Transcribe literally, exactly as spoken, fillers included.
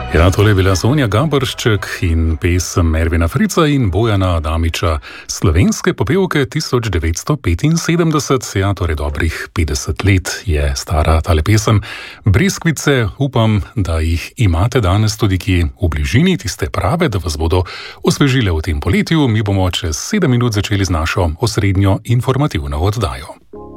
Ja, tole je bila Sonja Gabršček in pesem Ervina Frica in Bojana Adamiča, slovenske popevke tisoč devetsto petinsedemdeset, ja, torej dobrih petdeset let je stara tale pesem. Breskvice, upam, da jih imate danes tudi kje v bližini, tiste prave, da vas bodo osvežile v tem poletju. Mi bomo čez sedem minut začeli z našo osrednjo informativno oddajo.